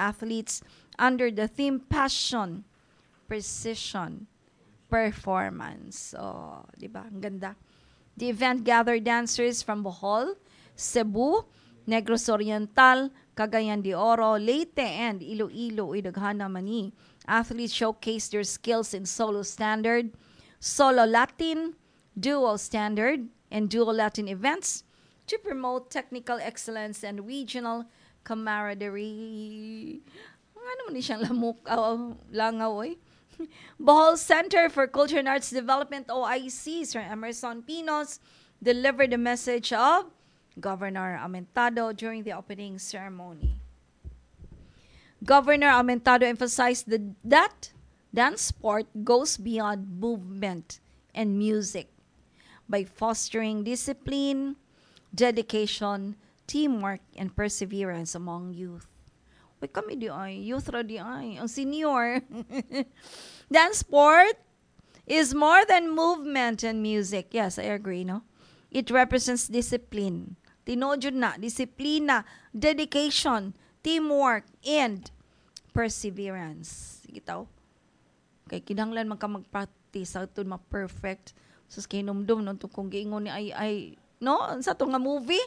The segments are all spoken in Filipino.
athletes under the theme Passion, Precision, Performance. So, di ba? Ang ganda. The event gathered dancers from Bohol, Cebu, Negros Oriental, Cagayan de Oro, Leyte, and Iloilo, Idaghana Mani. Athletes showcased their skills in solo standard, solo Latin, duo standard, and duo Latin events to promote technical excellence and regional camaraderie. Ano man siyang langaw, eh? Bohol Center for Culture and Arts Development, OIC, Sir Emerson Pinos, delivered the message of Governor Aumentado during the opening ceremony. Governor Aumentado emphasized that dance sport goes beyond movement and music by fostering discipline, dedication, teamwork, and perseverance among youth. Uy, kami di ay, youth ra di ay, ang senior. Dance sport is more than movement and music. Yes, I agree, no? It represents discipline. Tinood yun na, disiplina, dedication, teamwork, and perseverance. Sige tao. Kay kinahanglan man ka mag-practice sa ito ma-perfect. Sus kay numdum no kung giingon ni ay no sa to nga movie.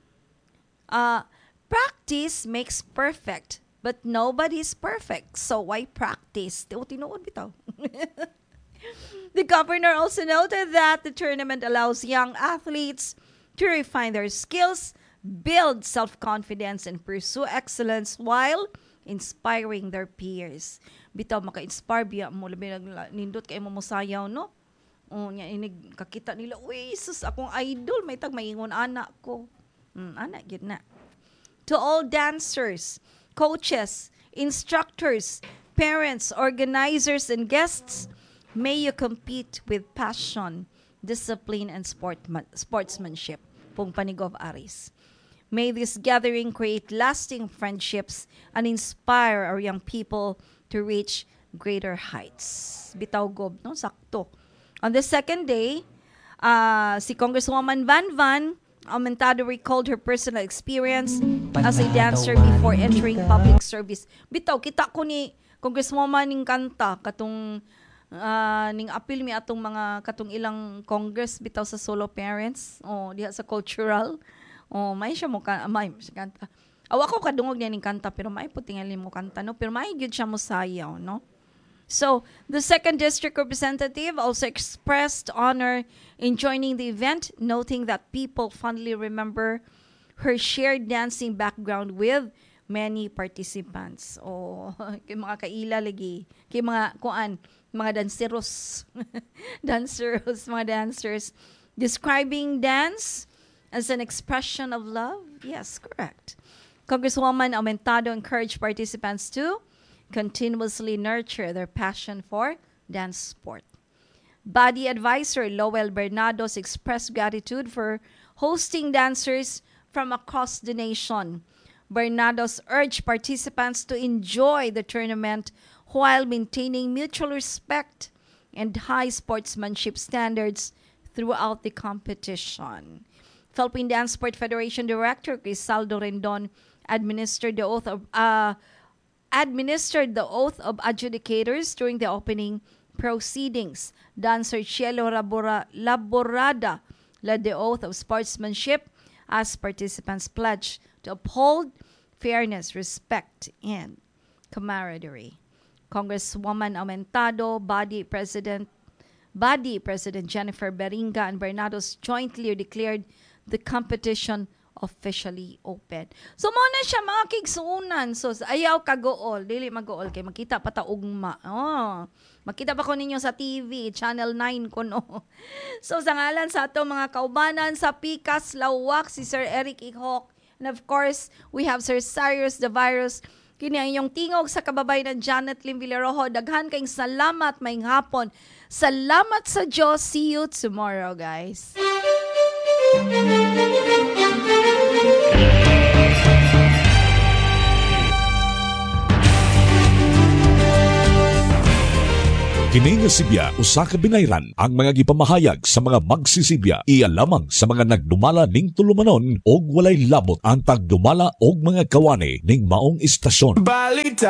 Practice makes perfect, but nobody's perfect. So why practice? Tinuod bitaw. The governor also noted that the tournament allows young athletes to refine their skills, build self-confidence, and pursue excellence while inspiring their peers. Bitaw maka-inspire biya mo labi nindot kay mo mosayaw no. Nya inig kakita nila, uy, sus akong idol may tag maingon anak ko. Anak gyud na. To all dancers, coaches, instructors, parents, organizers, and guests, may you compete with passion, discipline, and sportsmanship. Pong Panigov Aris. May this gathering create lasting friendships and inspire our young people to reach greater heights. Bitaw gob, no? Sakto. On the second day, si Congresswoman Van Aumentado recalled her personal experience as a dancer before entering public service. Bitaw, kita ko ni Congresswoman ning kanta, katong ning appeal mi atong mga katong ilang congress bitaw sa solo parents. Diha sa cultural. May siya mo kanta. Awa ko kadungog niya ning kanta, pero may putingalin mo kanta, no? Pero may gyud siya mo sayaw, no? So, the 2nd District Representative also expressed honor in joining the event, noting that people fondly remember her shared dancing background with many participants. Kay mga kaila lagi, kay mga mga danceros, mga dancers, describing dance as an expression of love. Yes, correct. Congresswoman Aumentado encouraged participants to continuously nurture their passion for dance sport. Body advisor Lowell Bernados expressed gratitude for hosting dancers from across the nation. Bernados urged participants to enjoy the tournament while maintaining mutual respect and high sportsmanship standards throughout the competition. Philippine Dance Sport Federation Director Crisaldo Rendon administered the oath of adjudicators during the opening proceedings. Dancer Cielo Laborada led the oath of sportsmanship as participants pledged to uphold fairness, respect, and camaraderie. Congresswoman Aumentado, Body President Jennifer Beringa, and Bernados jointly declared the competition officially open. So, muna siya mga kigsuunan. So, ayaw kagool. Dili mag-gool. Kay makita pa ta ugma. Makita pa ko ninyo sa TV, Channel 9 ko, no? So, sa ngalan sa ato mga kaubanan sa Pikas, Lawak, si Sir Eric Ihok. And of course, we have Sir Cyrus the Virus. Kini ang inyong tingog sa kababayan ng Janet Lim Villarojo. Daghan kayong salamat, maing hapon. Salamat sa Diyos. See you tomorrow, guys. Kini nga Sibya usa ka binayran ang mga gipamahayag sa mga magsisibya iya lamang sa mga nagdumala ning tulumanon og walay labot ang tagdumala og mga kawani ning maong istasyon.